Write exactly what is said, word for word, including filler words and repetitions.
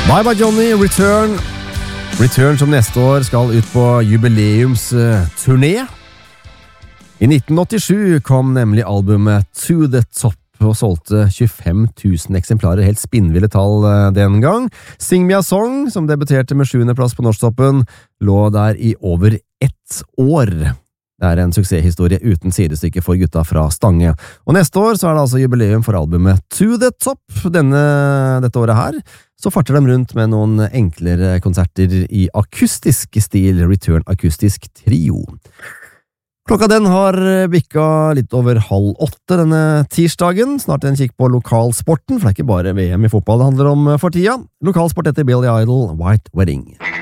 Bye Bye Johnny, Return. Return som neste år skal ut på jubileumsturné. I nitten åttisju kom nemlig albumet To The Top og solgte tjuefem tusen eksemplarer, helt spinnville tall den gang. Sing Me A Song, som debuterte med sjuende plass på Norsktoppen, lå der i over ett år. Det er en suksesshistorie uten sidestykke for gutta fra Stange. Og neste år så er det altså jubileum for albumet To The Top. Denne, dette året her så farter de rundt med noen enklere konserter i akustisk stil, Return Akustisk Trio. Klokka den har bikka litt over halv åtte denne tirsdagen. Snart en kikk på lokalsporten, for det er ikke bare V M i fotball det handler om for tida. Lokalsport etter Billy Idol, White Wedding.